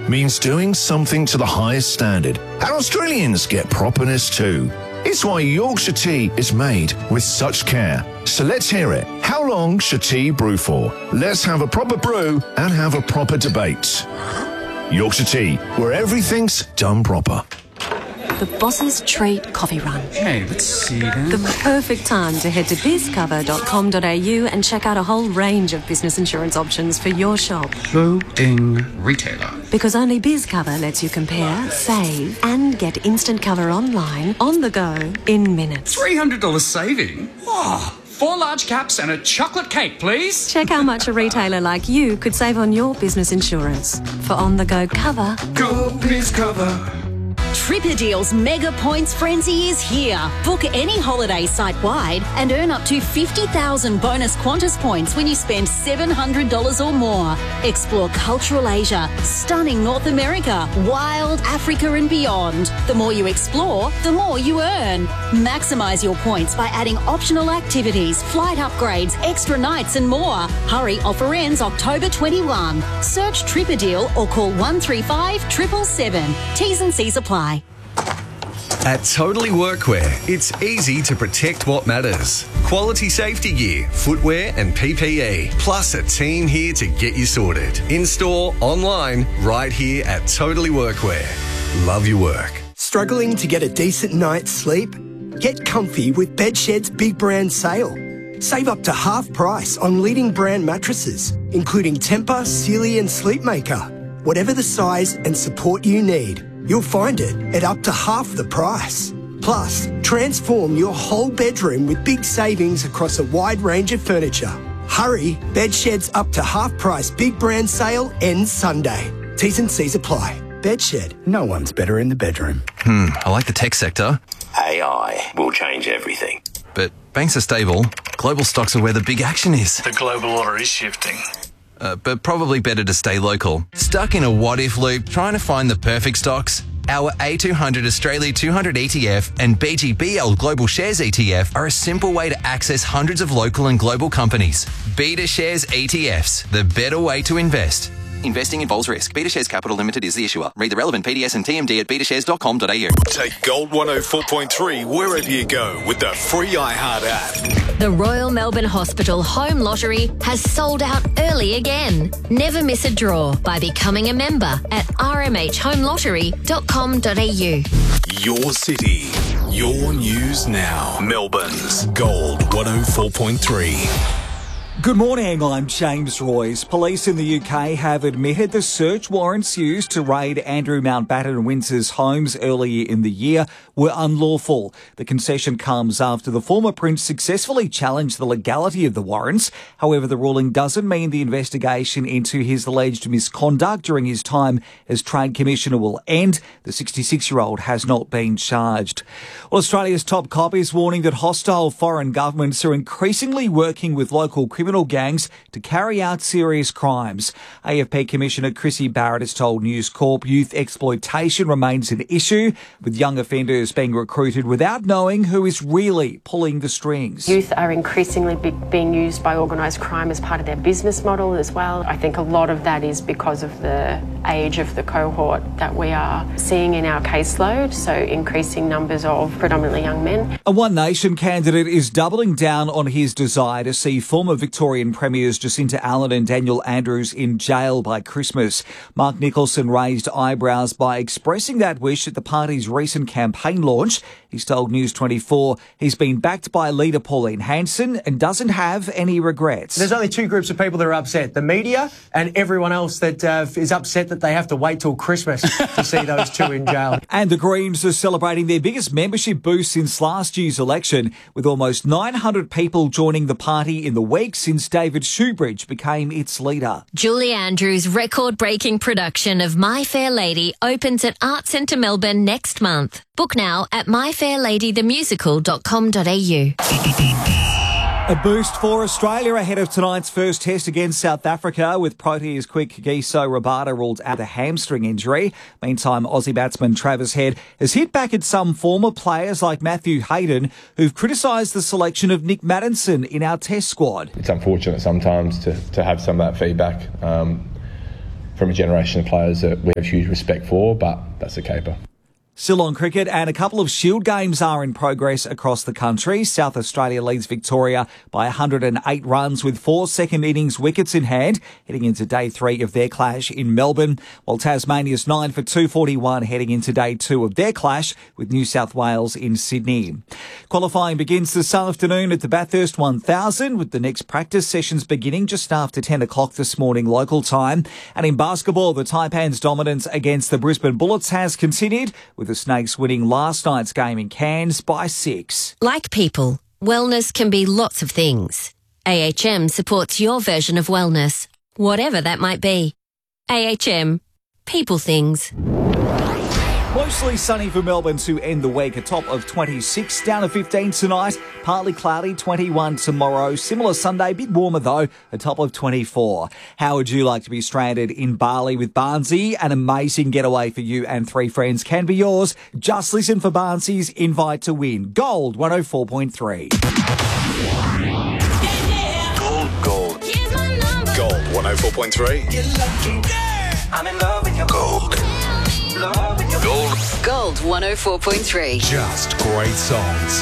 means doing something to the highest standard. And Australians get properness too. It's why Yorkshire tea is made with such care. So let's hear it. How long should tea brew for? Let's have a proper brew and have a proper debate. Yorkshire tea, where everything's done proper. The Boss's Treat Coffee Run. Okay, let's see then. The perfect time to head to bizcover.com.au and check out a whole range of business insurance options for your shop. Loading retailer. Because only BizCover lets you compare, save, and get instant cover online, on the go, in minutes. $300 saving? Wow. 4 large caps and a chocolate cake, please. Check how much a retailer like you could save on your business insurance. For on-the-go cover, go BizCover. Tripadeal's Mega Points Frenzy is here. Book any holiday site-wide and earn up to 50,000 bonus Qantas points when you spend $700 or more. Explore cultural Asia, stunning North America, wild Africa and beyond. The more you explore, the more you earn. Maximise your points by adding optional activities, flight upgrades, extra nights and more. Hurry, offer ends October 21. Search Tripadeal or call 135 777. T's and C's apply. At Totally Workwear, it's easy to protect what matters. Quality safety gear, footwear and PPE, plus a team here to get you sorted. In-store, online, right here at Totally Workwear. Love your work. Struggling to get a decent night's sleep? Get comfy with Bedshed's Big Brand Sale. Save up to half price on leading brand mattresses, including Tempur, Sealy and Sleepmaker. Whatever the size and support you need, you'll find it at up to half the price. Plus, transform your whole bedroom with big savings across a wide range of furniture. Hurry, Bedshed's up to half price Big Brand Sale ends Sunday. T's and C's apply. Bedshed, no one's better in the bedroom. I like the tech sector. AI will change everything. But banks are stable. Global stocks are where the big action is. The global order is shifting. But probably better to stay local. Stuck in a what-if loop trying to find the perfect stocks? Our A200 Australia 200 ETF and BGBL Global Shares ETF are a simple way to access hundreds of local and global companies. Beta Shares ETFs, the better way to invest. Investing involves risk. Beta Shares Capital Limited is the issuer. Read the relevant PDS and TMD at betashares.com.au. Take Gold 104.3 wherever you go with the free iHeart app. The Royal Melbourne Hospital Home Lottery has sold out early again. Never miss a draw by becoming a member at rmhhomelottery.com.au. Your city, your news now. Melbourne's Gold 104.3. Good morning, I'm James Royce. Police in the UK have admitted the search warrants used to raid Andrew Mountbatten and Windsor's homes earlier in the year were unlawful. The concession comes after the former Prince successfully challenged the legality of the warrants. However, the ruling doesn't mean the investigation into his alleged misconduct during his time as Trade Commissioner will end. The 66-year-old has not been charged. Well, Australia's top cop is warning that hostile foreign governments are increasingly working with local criminal gangs to carry out serious crimes. AFP Commissioner Chrissy Barrett has told News Corp youth exploitation remains an issue, with young offenders being recruited without knowing who is really pulling the strings. Youth are increasingly being used by organised crime as part of their business model as well. I think a lot of that is because of the age of the cohort that we are seeing in our caseload, so increasing numbers of predominantly young men. A One Nation candidate is doubling down on his desire to see former Victorian Premiers Jacinta Allen and Daniel Andrews in jail by Christmas. Mark Nicholson raised eyebrows by expressing that wish at the party's recent campaign launch. He's told News 24 he's been backed by leader Pauline Hanson and doesn't have any regrets. There's only two groups of people that are upset, the media and everyone else that is upset that they have to wait till Christmas to see those two in jail. And the Greens are celebrating their biggest membership boost since last year's election, with almost 900 people joining the party in the week since David Shoebridge became its leader. Julie Andrews' record-breaking production of My Fair Lady opens at Art Centre Melbourne next month. Book now at myfairladythemusical.com.au. A boost for Australia ahead of tonight's first test against South Africa, with Proteas quick Giso Rabada ruled out a hamstring injury. Meantime, Aussie batsman Travis Head has hit back at some former players like Matthew Hayden, who've criticised the selection of Nick Maddinson in our test squad. It's unfortunate sometimes to have some of that feedback. from a generation of players that we have huge respect for, but that's a caper. Still on cricket, and a couple of Shield games are in progress across the country. South Australia leads Victoria by 108 runs with 4 second innings wickets in hand, heading into day 3 of their clash in Melbourne, while Tasmania's 9 for 241 heading into day 2 of their clash with New South Wales in Sydney. Qualifying begins this afternoon at the Bathurst 1000, with the next practice sessions beginning just after 10 o'clock this morning local time. And in basketball, the Taipans' dominance against the Brisbane Bullets has continued, with the Snakes winning last night's game in Cairns by 6. Like people, wellness can be lots of things. AHM supports your version of wellness, whatever that might be. AHM. People things. Mostly sunny for Melbourne to end the week. A top of 26, down to 15 tonight. Partly cloudy, 21 tomorrow. Similar Sunday, bit warmer though, a top of 24. How would you like to be stranded in Bali with Barnsey? An amazing getaway for you and 3 friends can be yours. Just listen for Barnsey's invite to win. Gold 104.3. Gold. Gold 104.3. I'm in love with your gold. Gold. Gold 104.3. Just great songs.